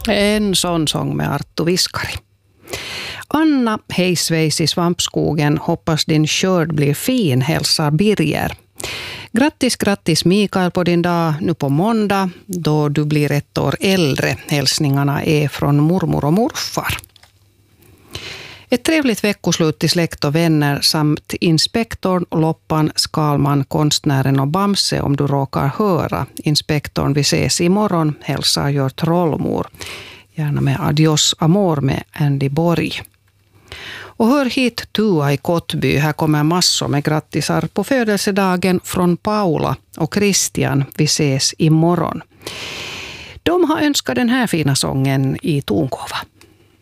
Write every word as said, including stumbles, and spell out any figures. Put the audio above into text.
En sån sång med Arttu Viskari. Anna, hej svejs i svampskogen, hoppas din skörd blir fin, hälsar Birger. Grattis, grattis Mikael på din dag nu på måndag då du blir ett år äldre. Hälsningarna är från mormor och morfar. Ett trevligt veckoslut till släkt och vänner samt inspektorn, Loppan, Skalman, konstnären och Bamse om du råkar höra. Inspektorn, vi ses imorgon, hälsar gör trollmor. Gärna med Adios Amor med Andy Borg. Och hör hit Tua i Kottby. Här kommer massor med grattisar på födelsedagen från Paula och Christian. Vi ses imorgon. De har önskat den här fina sången i tonkova.